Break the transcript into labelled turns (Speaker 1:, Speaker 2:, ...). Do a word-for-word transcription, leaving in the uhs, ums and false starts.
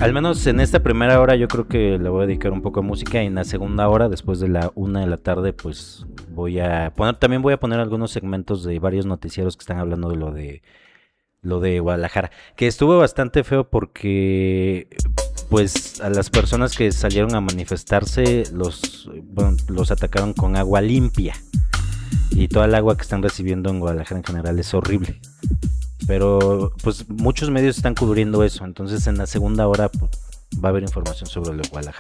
Speaker 1: Al menos en esta primera hora yo creo que le voy a dedicar un poco a música y en la segunda hora, después de la una de la tarde, pues voy a poner, también voy a poner algunos segmentos de varios noticieros que están hablando de lo de lo de Guadalajara, que estuvo bastante feo porque pues a las personas que salieron a manifestarse los, bueno, los atacaron con agua limpia y toda el agua que están recibiendo en Guadalajara en general es horrible. Pero pues muchos medios están cubriendo eso, entonces en la segunda hora pues, va a haber información sobre lo de Guadalajara.